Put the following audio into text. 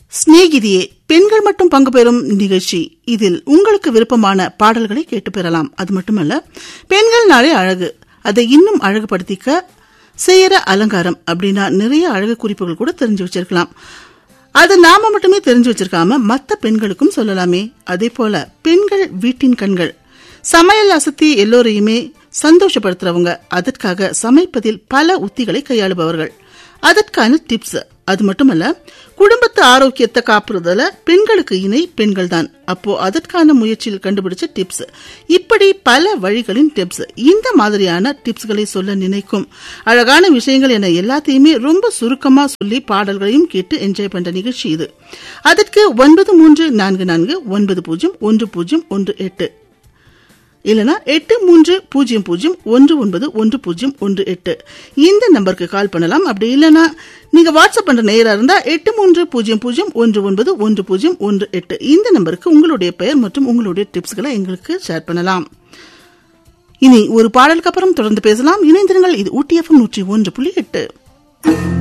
சிநேகிதியே, பெண்கள் மட்டும் பங்கு பெறும் நிகழ்ச்சி. இதில் உங்களுக்கு விருப்பமான பாடல்களை கேட்டு பெறலாம். அது மட்டுமல்ல, பெண்கள் நாளே அழகு, அதை இன்னும் அழகுபடுத்திக்க செய்யற அலங்காரம் அப்படின்னா நிறைய அழகு குறிப்புகள் கூட தெரிஞ்சு வச்சிருக்கலாம். அது நாம மட்டுமே தெரிஞ்சு வச்சிருக்காம மற்ற பெண்களுக்கும் சொல்லலாமே. அதே போல பெண்கள் வீட்டின் கண்கள், சமையல் அசத்தி எல்லோரையுமே சந்தோஷப்படுத்துறவங்க, அதற்காக சமைப்பதில் பல உத்திகளை கையாளுபவர்கள், அதற்கான டிப்ஸ். அது மட்டுமல்ல, குடும்பத்து ஆரோக்கியத்தை காப்புறதுல பெண்களுக்கு இணை பெண்கள் தான். அப்போ அதற்கான முயற்சியில் கண்டுபிடிச்ச டிப்ஸ், இப்படி பல வழிகளின் டிப்ஸ். இந்த மாதிரியான டிப்ஸ்களை சொல்ல நினைக்கும் அழகான விஷயங்கள் என எல்லாத்தையுமே ரொம்ப சுருக்கமா சொல்லி பாடல்களையும் கேட்டு என்ஜாய் பண்ற நிகழ்ச்சி இது. அதற்கு 9344901018 இல்லனா 8300191018 இந்த நம்பருக்கு கால் பண்ணலாம். அப்படி இல்லனா நீங்க வாட்ஸ்அப் பண்ற நேரா இருந்தா 8300191018 இந்த நம்பருக்கு உங்களுடைய பெயர் மற்றும் உங்களுடைய டிப்ஸ்களை எங்களுக்கு ஷேர் பண்ணலாம். இனி ஒரு பாடலுக்கு அப்புறம் தொடர்ந்து பேசலாம். இணைந்திருங்கள். இது ஊட்டி FM 101.8.